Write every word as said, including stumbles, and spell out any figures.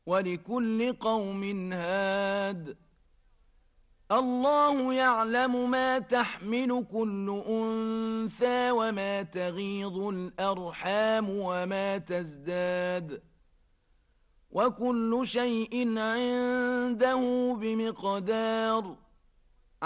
ولكل قوم هاد. الله يعلم ما تحمل كل أنثى وما تغيض الأرحام وما تزداد، وكل شيء عنده بمقدار.